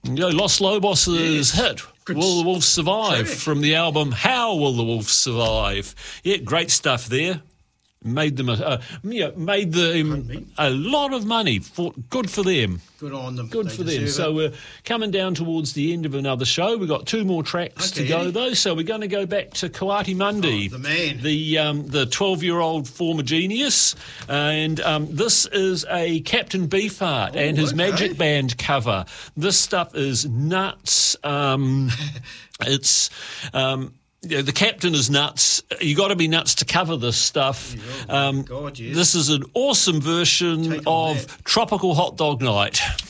Los Lobos' hit. Will the Wolves Survive? Track. From the album How Will the Wolves Survive? Yeah, great stuff there. Made them a lot of money. Good for them. Good on them. Good They for them. deserve So it. we're coming down towards the end of another show. We've got 2 more tracks to Okay, go, Eddie. though. So we're going to go back to Kawati Mundi. Oh, the man. The 12-year-old former genius. And this is a Captain Beefheart and his okay. Magic Band cover. This stuff is nuts. It's... the Captain is nuts. You got to be nuts to cover this stuff. God, yes. This is an awesome version Take on of that. Tropical Hot Dog Night.